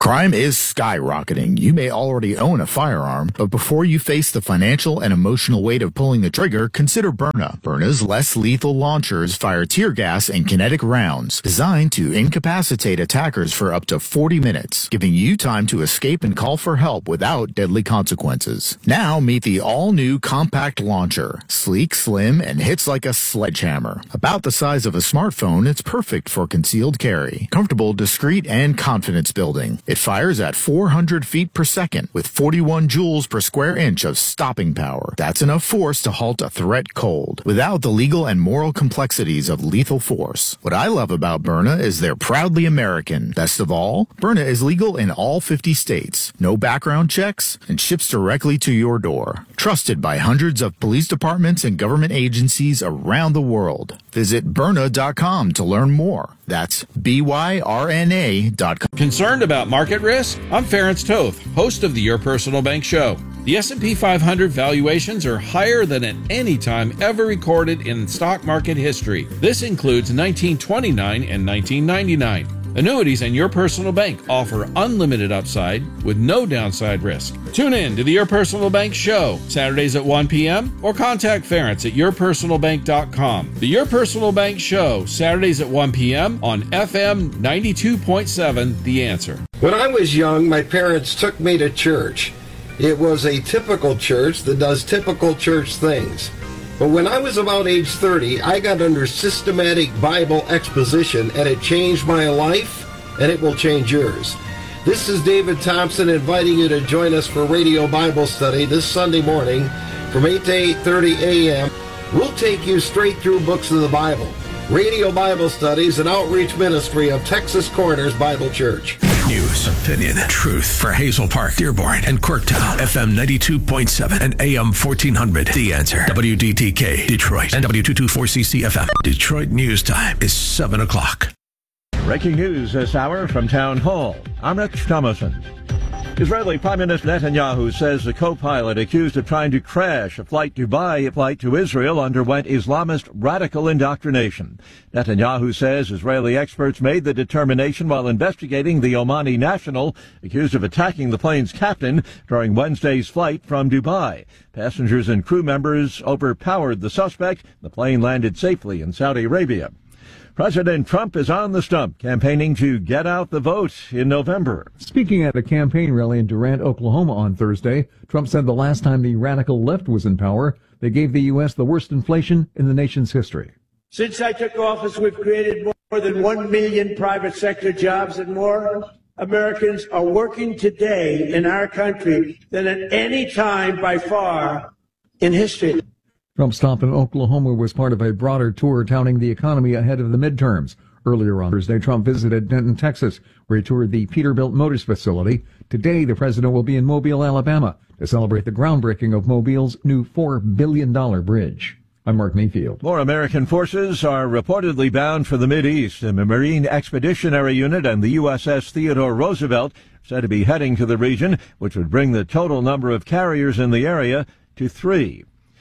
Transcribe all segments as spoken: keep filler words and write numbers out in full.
Crime is skyrocketing. You may already own a firearm, but before you face the financial and emotional weight of pulling the trigger, consider Byrna. Byrna's less lethal launchers fire tear gas and kinetic rounds designed to incapacitate attackers for up to forty minutes, giving you time to escape and call for help without deadly consequences. Now meet the all-new compact launcher. Sleek, slim, and hits like a sledgehammer. About the size of a smartphone, it's perfect for concealed carry. Comfortable, discreet, and confidence building. It fires at four hundred feet per second with forty-one joules per square inch of stopping power. That's enough force to halt a threat cold, without the legal and moral complexities of lethal force. What I love about Byrna is they're proudly American. Best of all, Byrna is legal in all fifty states, no background checks, and ships directly to your door. Trusted by hundreds of police departments and government agencies around the world. Visit Byrna dot com to learn more. That's B Y R N A dot com. Concerned about market risk? I'm Ference Toth, host of the Your Personal Bank Show. The S and P five hundred valuations are higher than at any time ever recorded in stock market history. This includes nineteen twenty-nine and nineteen ninety-nine. Annuities and Your Personal Bank offer unlimited upside with no downside risk. Tune in to the Your Personal Bank Show, Saturdays at one p.m. or contact Ference at your personal bank dot com. The Your Personal Bank Show, Saturdays at one p.m. on F M ninety-two point seven, The Answer. When I was young, my parents took me to church. It was a typical church that does typical church things. But when I was about age thirty, I got under systematic Bible exposition, and it changed my life, and it will change yours. This is David Thompson inviting you to join us for Radio Bible Study this Sunday morning from eight to eight thirty a.m. We'll take you straight through books of the Bible. Radio Bible Study is an outreach ministry of Texas Corners Bible Church. News, opinion, truth for Hazel Park, Dearborn, and Corktown. F M ninety-two point seven and A M fourteen hundred. The Answer. W D T K, Detroit, and W two twenty-four C C F M. Detroit News Time is seven o'clock. Breaking news this hour from Town Hall. I'm Rich Thomason. Israeli Prime Minister Netanyahu says the co-pilot accused of trying to crash a flight to Dubai, a flight to Israel, underwent Islamist radical indoctrination. Netanyahu says Israeli experts made the determination while investigating the Omani national accused of attacking the plane's captain during Wednesday's flight from Dubai. Passengers and crew members overpowered the suspect. The plane landed safely in Saudi Arabia. President Trump is on the stump, campaigning to get out the vote in November. Speaking at a campaign rally in Durant, Oklahoma on Thursday, Trump said the last time the radical left was in power, they gave the U S the worst inflation in the nation's history. Since I took office, we've created more than one million private sector jobs, and more Americans are working today in our country than at any time by far in history. Trump's stop in Oklahoma was part of a broader tour touting the economy ahead of the midterms. Earlier on Thursday, Trump visited Denton, Texas, where he toured the Peterbilt Motors facility. Today, the president will be in Mobile, Alabama, to celebrate the groundbreaking of Mobile's new four billion dollars bridge. I'm Mark Mayfield. More American forces are reportedly bound for the Mideast. The Marine Expeditionary Unit and the U S S Theodore Roosevelt are said to be heading to the region, which would bring the total number of carriers in the area to three.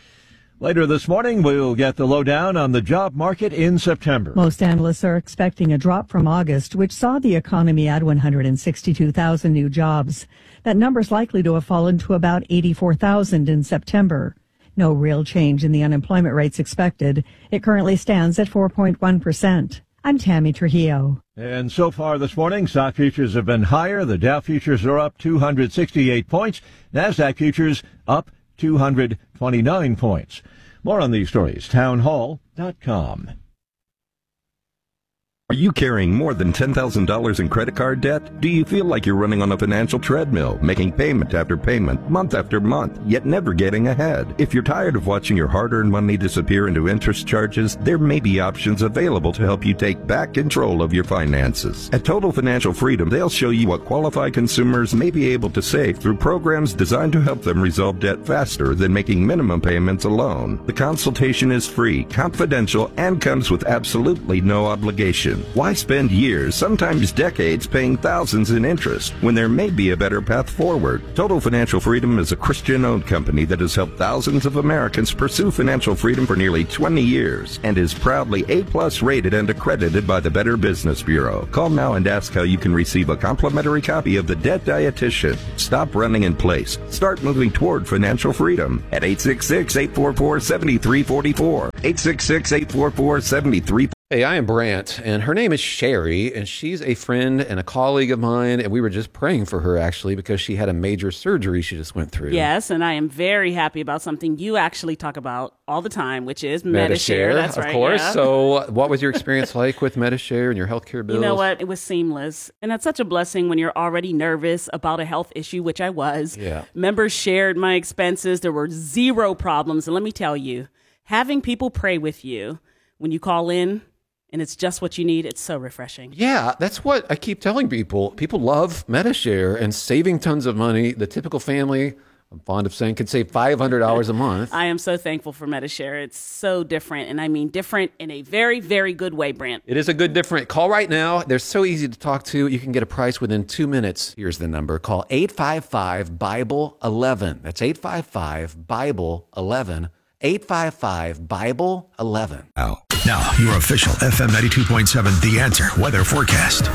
Later this morning, we'll get the lowdown on the job market in September. Most analysts are expecting a drop from August, which saw the economy add one hundred sixty-two thousand new jobs. That number is likely to have fallen to about eighty-four thousand in September. No real change in the unemployment rates expected. It currently stands at four point one percent. I'm Tammy Trujillo. And so far this morning, stock futures have been higher. The Dow futures are up two hundred sixty-eight points. NASDAQ futures up two hundred twenty-nine points. More on these stories, town hall dot com. Are you carrying more than ten thousand dollars in credit card debt? Do you feel like you're running on a financial treadmill, making payment after payment, month after month, yet never getting ahead? If you're tired of watching your hard-earned money disappear into interest charges, there may be options available to help you take back control of your finances. At Total Financial Freedom, they'll show you what qualified consumers may be able to save through programs designed to help them resolve debt faster than making minimum payments alone. The consultation is free, confidential, and comes with absolutely no obligation. question. Why spend years, sometimes decades, paying thousands in interest when there may be a better path forward? Total Financial Freedom is a Christian-owned company that has helped thousands of Americans pursue financial freedom for nearly twenty years and is proudly A-plus rated and accredited by the Better Business Bureau. Call now and ask how you can receive a complimentary copy of The Debt Dietitian. Stop running in place. Start moving toward financial freedom at eight six six, eight four four, seven three four four. eight six six, eight four four, seven three four four. Hey, I am Brant, and her name is Sherry, and she's a friend and a colleague of mine, and we were just praying for her, actually, because she had a major surgery she just went through. Yes, and I am very happy about something you actually talk about all the time, which is Medi-Share. That's of right, course. yeah. So what was your experience like with Medi-Share and your healthcare bills? You know what? It was seamless, and that's such a blessing when you're already nervous about a health issue, which I was. Yeah. Members shared my expenses. There were zero problems, and let me tell you, having people pray with you when you call in, and it's just what you need, it's so refreshing. Yeah, that's what I keep telling people. People love Medi-Share and saving tons of money. The typical family, I'm fond of saying, could save five hundred dollars a month. I am so thankful for Medi-Share. It's so different, and I mean different in a very, very good way, Brant. It is a good different. Call right now. They're so easy to talk to. You can get a price within two minutes. Here's the number. Call eight five five, Bible eleven. That's eight five five, Bible eleven. eight five five, Bible eleven. Now, now your official F M ninety-two point seven The Answer weather forecast.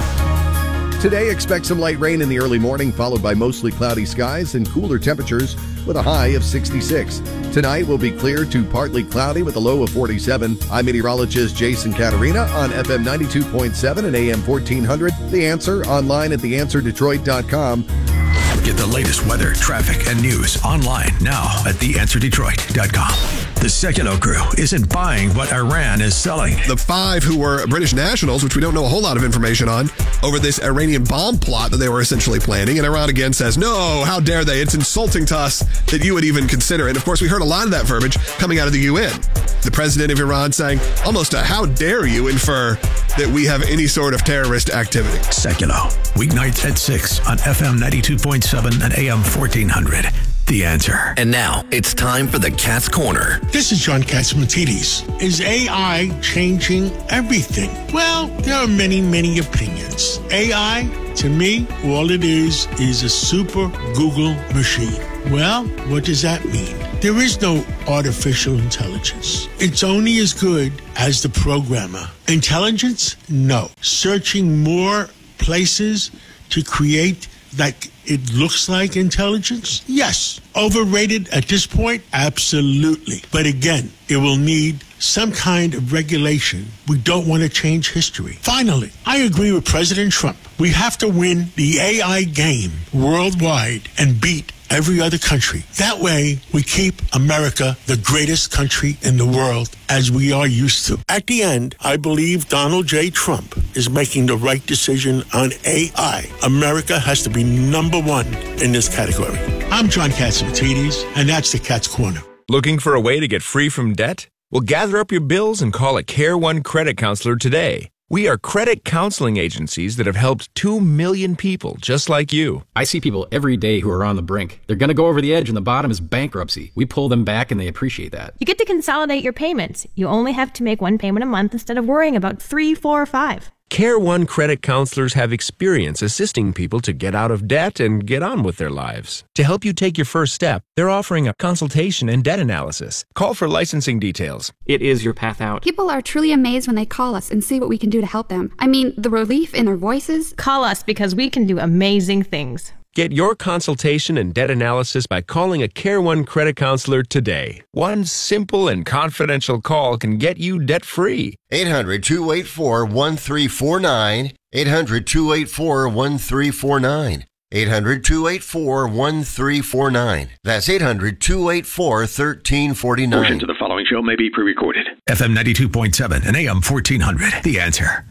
Today, expect some light rain in the early morning, followed by mostly cloudy skies and cooler temperatures with a high of sixty-six. Tonight will be clear to partly cloudy with a low of forty-seven. I'm meteorologist Jason Caterina on F M ninety-two point seven and A M fourteen hundred. The Answer, online at the answer detroit dot com. Get the latest weather, traffic, and news online now at the answer detroit dot com. The Sekino crew isn't buying what Iran is selling. The five who were British nationals, which we don't know a whole lot of information on, over this Iranian bomb plot that they were essentially planning. And Iran again says, no, how dare they? It's insulting to us that you would even consider it. And of course, we heard a lot of that verbiage coming out of the U N. The president of Iran saying almost a how dare you infer that we have any sort of terrorist activity. Sekino, weeknights at six on F M ninety-two point seven and A M fourteen hundred. The Answer. And now it's time for the Cat's Corner. This is John Catsimatidis. Is A I changing everything? Well, there are many, many opinions. A I, to me, all it is is a super Google machine. Well, what does that mean? There is no artificial intelligence. It's only as good as the programmer. Intelligence? No. Searching more places to create like it looks like intelligence? Yes. Overrated at this point? Absolutely. But again, it will need some kind of regulation. We don't want to change history. Finally, I agree with President Trump. We have to win the A I game worldwide and beat every other country. That way, we keep America the greatest country in the world, as we are used to. At the end, I believe Donald J. Trump is making the right decision on A I. America has to be number one in this category. I'm John Catsimatidis, and that's the Cat's Corner. Looking for a way to get free from debt? Well, gather up your bills and call a Care One credit counselor today. We are credit counseling agencies that have helped two million people just like you. I see people every day who are on the brink. They're going to go over the edge and the bottom is bankruptcy. We pull them back and they appreciate that. You get to consolidate your payments. You only have to make one payment a month instead of worrying about three, four, or five. Care One credit counselors have experience assisting people to get out of debt and get on with their lives. To help you take your first step, they're offering a consultation and debt analysis. Call for licensing details. It is your path out. People are truly amazed when they call us and see what we can do to help them. I mean, the relief in their voices. Call us because we can do amazing things. Get your consultation and debt analysis by calling a Care One credit counselor today. One simple and confidential call can get you debt-free. eight hundred, two eight four, one three four nine. eight hundred, two eight four, one three four nine. eight hundred, two eight four, one three four nine. That's eight hundred, two eight four, one three four nine. Portions of the following show may be pre-recorded. F M ninety-two point seven and A M fourteen hundred. The Answer.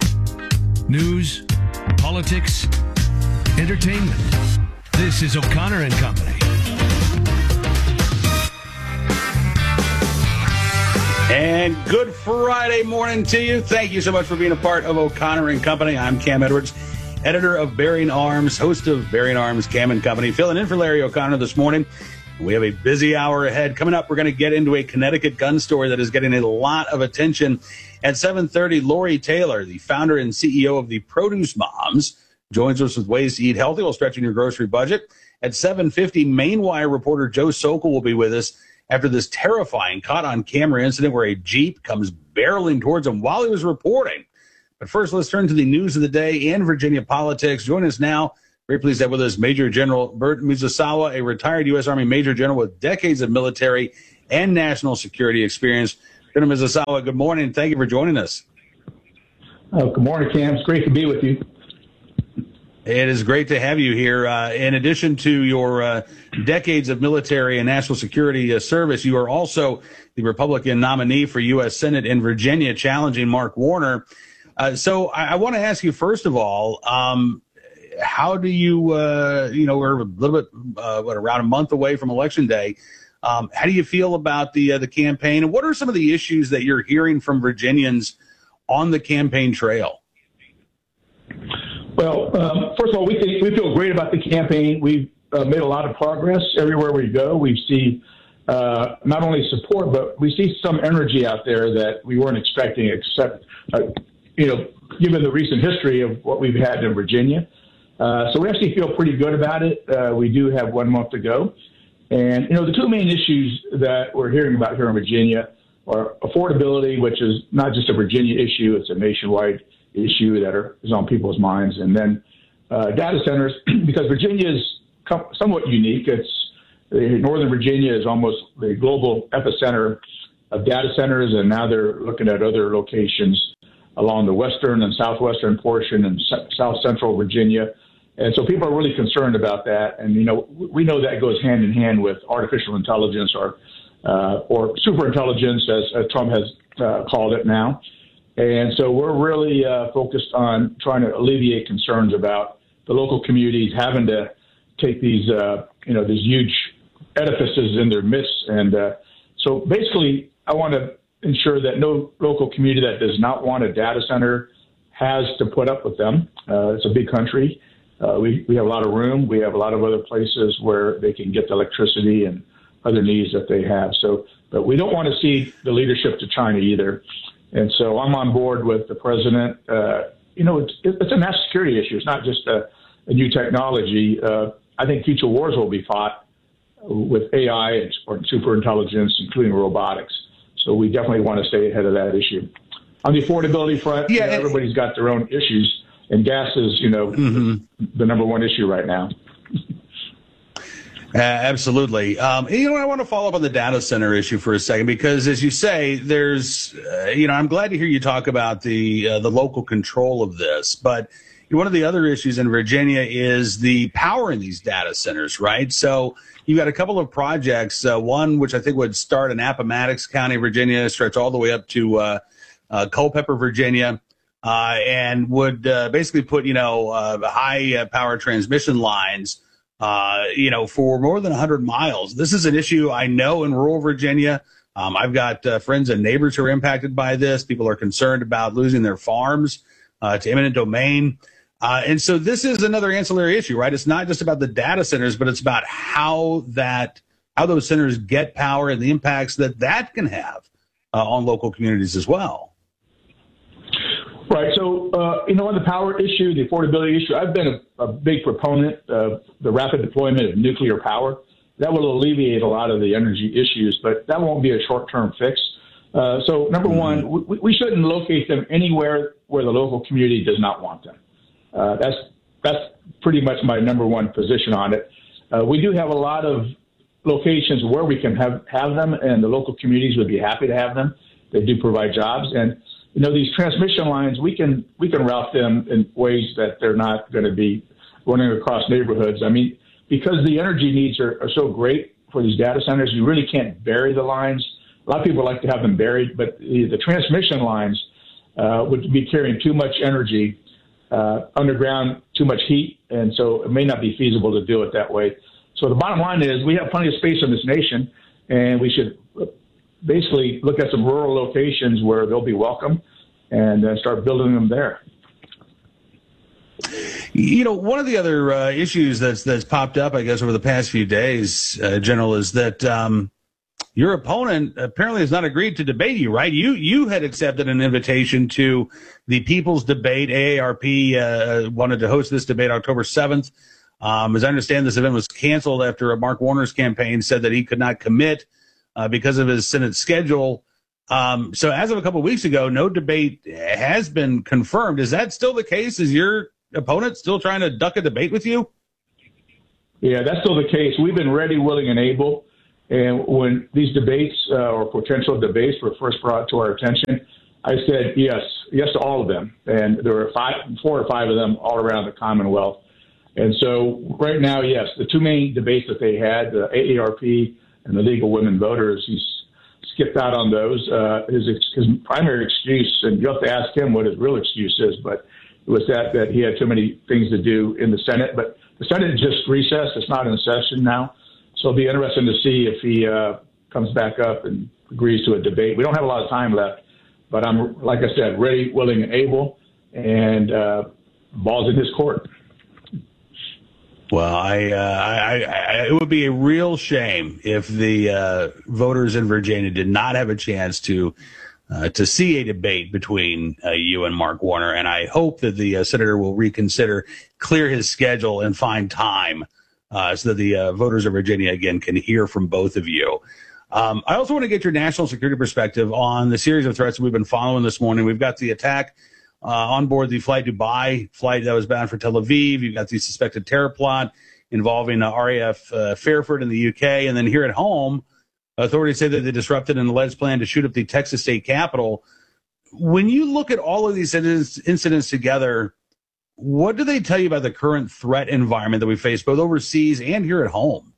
News, politics, entertainment. This is O'Connor and Company. And good Friday morning to you. Thank you so much for being a part of O'Connor and Company. I'm Cam Edwards, editor of Bearing Arms, host of Bearing Arms, Cam and Company, filling in for Larry O'Connor this morning. We have a busy hour ahead. Coming up, we're going to get into a Connecticut gun story that is getting a lot of attention. At seven thirty, Lori Taylor, the founder and C E O of the Produce Moms, joins us with ways to eat healthy while stretching your grocery budget. At seven fifty, Mainwire reporter Joe Sokol will be with us after this terrifying caught-on-camera incident where a Jeep comes barreling towards him while he was reporting. But first, let's turn to the news of the day and Virginia politics. Join us now. Very pleased to have with us Major General Burt Mizusawa, a retired U S. Army Major General with decades of military and national security experience. General Mizusawa, good morning. Thank you for joining us. Oh, good morning, Cam. It's great to be with you. It is great to have you here. Uh, in addition to your uh, decades of military and national security uh, service, you are also the Republican nominee for U S. Senate in Virginia, challenging Mark Warner. Uh, so I, I want to ask you, first of all, um, how do you, uh, you know, we're a little bit, uh, what, around a month away from Election Day. Um, how do you feel about the uh, the campaign? And what are some of the issues that you're hearing from Virginians on the campaign trail? Well, um, first of all, we think we feel great about the campaign. We've uh, made a lot of progress everywhere we go. We see uh, not only support, but we see some energy out there that we weren't expecting, except, uh, you know, given the recent history of what we've had in Virginia. Uh, so we actually feel pretty good about it. Uh, we do have one month to go. And, you know, the two main issues that we're hearing about here in Virginia are affordability, which is not just a Virginia issue, it's a nationwide issue that are, is on people's minds. And then uh, data centers, because Virginia is com- somewhat unique. It's uh, Northern Virginia is almost the global epicenter of data centers, and now they're looking at other locations along the western and southwestern portion and s- south central Virginia. And so people are really concerned about that. And, you know, we know that goes hand in hand with artificial intelligence or uh, or superintelligence, as, as Trump has uh, called it now. And so we're really uh, focused on trying to alleviate concerns about the local communities having to take these, uh, you know, these huge edifices in their midst. And uh, so basically, I want to ensure that no local community that does not want a data center has to put up with them. Uh, it's a big country. Uh, we, we have a lot of room. We have a lot of other places where they can get the electricity and other needs that they have. So, but we don't want to see the leadership to China either. And so I'm on board with the president. Uh, you know, it's, it's a national security issue. It's not just a, a new technology. Uh, I think future wars will be fought with A I and or super intelligence, including robotics. So we definitely want to stay ahead of that issue. On the affordability front, yeah, you know, everybody's got their own issues. And gas is, you know, mm-hmm. the number one issue right now. Uh, absolutely. Um, you know, I want to follow up on the data center issue for a second, because as you say, there's, uh, you know, I'm glad to hear you talk about the uh, the local control of this. But one of the other issues in Virginia is the power in these data centers, right? So you've got a couple of projects, uh, one which I think would start in Appomattox County, Virginia, stretch all the way up to uh, uh, Culpeper, Virginia. Uh, and would uh, basically put, you know, uh, high uh, power transmission lines, uh, you know, for more than one hundred miles. This is an issue I know in rural Virginia. Um, I've got uh, friends and neighbors who are impacted by this. People are concerned about losing their farms uh, to eminent domain. Uh, and so this is another ancillary issue, right? It's not just about the data centers, but it's about how that how those centers get power and the impacts that that can have uh, on local communities as well. Right. So, uh, you know, on the power issue, the affordability issue, I've been a, a big proponent of the rapid deployment of nuclear power. That will alleviate a lot of the energy issues, but that won't be a short-term fix. Uh, so, number mm-hmm. one, we, we shouldn't locate them anywhere where the local community does not want them. Uh, that's that's pretty much my number one position on it. Uh, we do have a lot of locations where we can have, have them, and the local communities would be happy to have them. They do provide jobs. And you know, these transmission lines, we can we can route them in ways that they're not going to be running across neighborhoods. I mean, because the energy needs are, are so great for these data centers, you really can't bury the lines. A lot of people like to have them buried, but the, the transmission lines uh, would be carrying too much energy uh, underground, too much heat, and so it may not be feasible to do it that way. So the bottom line is we have plenty of space in this nation, and we should basically look at some rural locations where they'll be welcome and uh, start building them there. You know, one of the other uh, issues that's that's popped up, I guess, over the past few days, uh, General, is that um, your opponent apparently has not agreed to debate you, right? You you had accepted an invitation to the People's Debate. A A R P uh, wanted to host this debate October seventh. Um, as I understand, this event was canceled after Mark Warner's campaign said that he could not commit uh, because of his Senate schedule. Um, so as of a couple of weeks ago, no debate has been confirmed. Is that still the case? Is your opponent still trying to duck a debate with you? Yeah, that's still the case. We've been ready, willing, and able. And when these debates uh, or potential debates were first brought to our attention, I said yes, yes to all of them. And there were five, four or five of them all around the Commonwealth. And so right now, yes, the two main debates that they had, the A A R P and the League of Women Voters, he's skipped out on those. Uh, his, his primary excuse, and you have to ask him what his real excuse is, but it was that, that he had too many things to do in the Senate. But the Senate just recessed. It's not in session now. So it'll be interesting to see if he uh, comes back up and agrees to a debate. We don't have a lot of time left, but I'm, like I said, ready, willing, and able, and uh, ball's in his court. Well, I, uh, I, I, it would be a real shame if the uh, voters in Virginia did not have a chance to uh, to see a debate between uh, you and Mark Warner. And I hope that the uh, senator will reconsider, clear his schedule, and find time uh, so that the uh, voters of Virginia, again, can hear from both of you. Um, I also want to get your national security perspective on the series of threats that we've been following this morning. We've got the attack Uh, on board the Flight Dubai flight that was bound for Tel Aviv. You've got the suspected terror plot involving uh, R A F uh, Fairford in the U K. And then here at home, authorities say that they disrupted an alleged plan to shoot up the Texas state capitol. When you look at all of these incidents, incidents together, what do they tell you about the current threat environment that we face both overseas and here at home?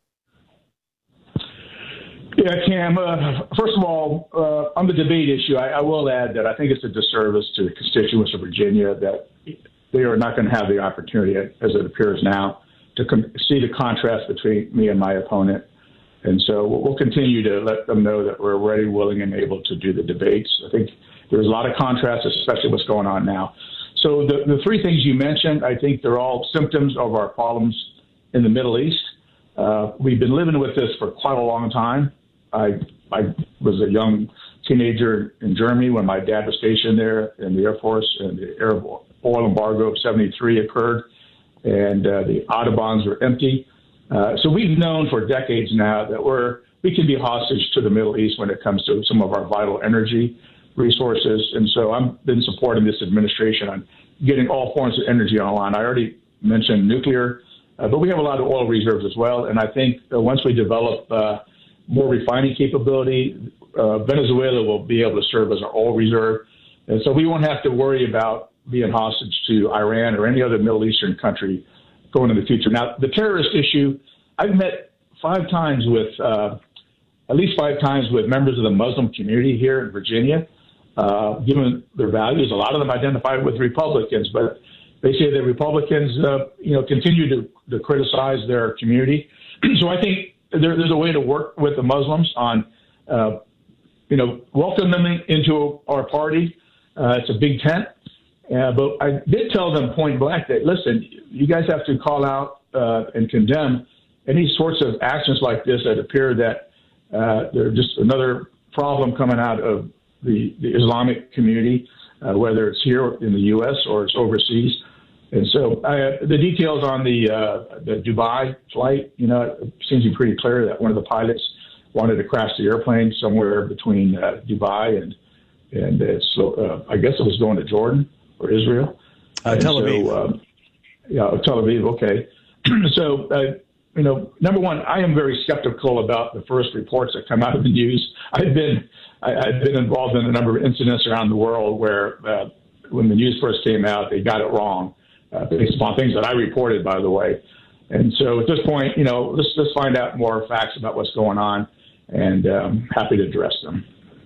Yeah, Cam, uh, first of all, uh, on the debate issue, I, I will add that I think it's a disservice to the constituents of Virginia that they are not going to have the opportunity, as it appears now, to com- see the contrast between me and my opponent. And so we'll continue to let them know that we're ready, willing, and able to do the debates. I think there's a lot of contrast, especially what's going on now. So the, the three things you mentioned, I think they're all symptoms of our problems in the Middle East. Uh, we've been living with this for quite a long time. I I was a young teenager in Germany when my dad was stationed there in the Air Force, and the Arab oil embargo of seventy-three occurred, and uh, the Autobahns were empty. Uh, so we've known for decades now that we're we can be hostage to the Middle East when it comes to some of our vital energy resources. And so I've been supporting this administration on getting all forms of energy online. I already mentioned nuclear, uh, but we have a lot of oil reserves as well. And I think uh, once we develop uh, more refining capability, uh, Venezuela will be able to serve as our oil reserve. And so we won't have to worry about being hostage to Iran or any other Middle Eastern country going in the future. Now, the terrorist issue, I've met five times with, uh, at least five times with members of the Muslim community here in Virginia, uh, given their values. A lot of them identify with Republicans, but they say that Republicans, uh, you know, continue to, to criticize their community. So I think There, there's a way to work with the Muslims on, uh, you know, welcome them into our party. Uh, it's a big tent. Uh, but I did tell them point blank that, listen, you guys have to call out uh, and condemn any sorts of actions like this that appear that uh, they're just another problem coming out of the, the Islamic community, uh, whether it's here in the U S or it's overseas. And so uh, the details on the uh, the Dubai flight, you know, it seems to be pretty clear that one of the pilots wanted to crash the airplane somewhere between uh, Dubai and and it's uh, I guess it was going to Jordan or Israel. Uh, Tel Aviv. So, uh, yeah, Tel Aviv. Okay. so, uh, you know, number one, I am very skeptical about the first reports that come out of the news. I've been I, I've been involved in a number of incidents around the world where uh, when the news first came out, they got it wrong. Uh, based upon things that I reported, by the way. And so at this point, you know, let's, let's find out more facts about what's going on, and um, happy to address them.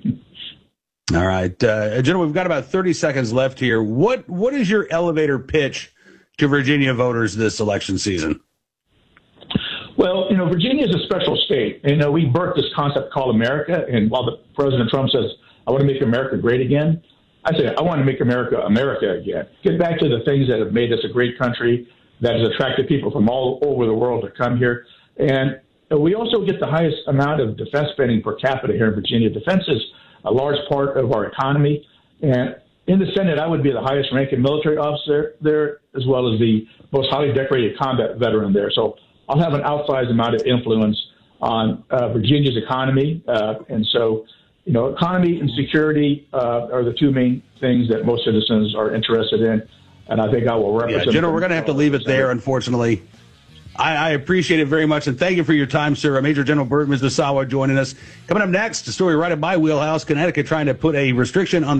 All right. Uh, gentlemen, we've got about thirty seconds left here. What What is your elevator pitch to Virginia voters this election season? Well, you know, Virginia is a special state. You know, we birthed this concept called America, and while the President Trump says, I want to make America great again, I say, I want to make America America again. Get back to the things that have made us a great country, that has attracted people from all over the world to come here. And we also get the highest amount of defense spending per capita here in Virginia. Defense is a large part of our economy. And in the Senate, I would be the highest ranking military officer there, as well as the most highly decorated combat veteran there. So I'll have an outsized amount of influence on uh, Virginia's economy. Uh, and so, you know, economy and security uh, are the two main things that most citizens are interested in. And I think I will represent. Yeah, General, we're going to have to leave it there, unfortunately. I, I appreciate it very much, and thank you for your time, sir. Major General Burt Misawa joining us. Coming up next, a story right in my wheelhouse, Connecticut trying to put a restriction on the